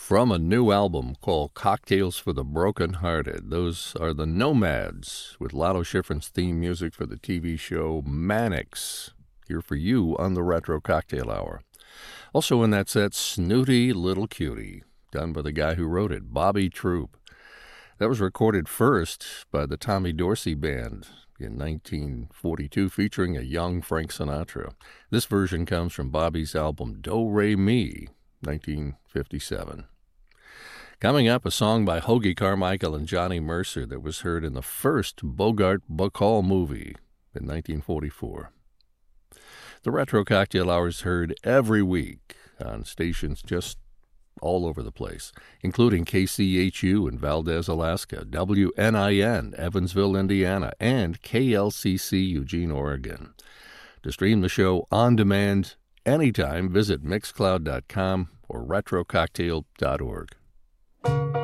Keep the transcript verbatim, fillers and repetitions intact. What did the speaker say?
From a new album called Cocktails for the Brokenhearted. Those are the Nomads with Lotto Schifrin's theme music for the T V show Mannix. Here for you on the Retro Cocktail Hour. Also in that set, Snooty Little Cutie, done by the guy who wrote it, Bobby Troup. That was recorded first by the Tommy Dorsey Band in nineteen forty-two, featuring a young Frank Sinatra. This version comes from Bobby's album Do Re Mi, nineteen fifty-seven. Coming up, a song by Hoagy Carmichael and Johnny Mercer that was heard in the first Bogart Bacall movie in nineteen forty-four. The Retro Cocktail Hour is heard every week on stations just all over the place, including K C H U in Valdez, Alaska, W N I N, Evansville, Indiana, and K L C C, Eugene, Oregon. To stream the show on demand anytime, visit mixcloud dot com or retro cocktail dot org.